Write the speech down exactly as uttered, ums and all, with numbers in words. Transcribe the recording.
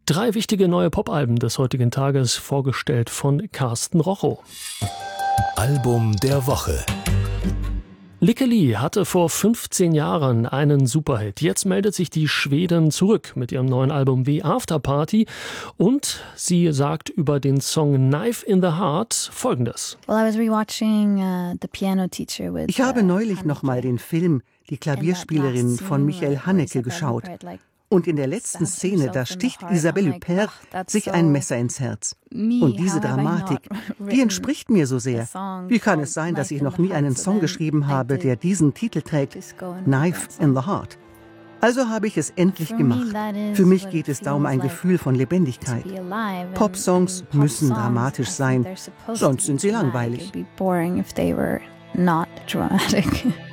Drei wichtige neue Popalben des heutigen Tages, vorgestellt von Carsten Rochow. Album der Woche. Lykke Li hatte vor fünfzehn Jahren einen Superhit. Jetzt meldet sich die Schwedin zurück mit ihrem neuen Album The After Party und sie sagt über den Song Knife in the Heart Folgendes. Ich habe neulich nochmal den Film Die Klavierspielerin von Michael Haneke geschaut. Und in der letzten Szene, da sticht Isabelle Huppert sich ein Messer ins Herz. Und diese Dramatik, die entspricht mir so sehr. Wie kann es sein, dass ich noch nie einen Song geschrieben habe, der diesen Titel trägt, Knife in the Heart? Also habe ich es endlich gemacht. Für mich geht es da um ein Gefühl von Lebendigkeit. Popsongs müssen dramatisch sein, sonst sind sie langweilig.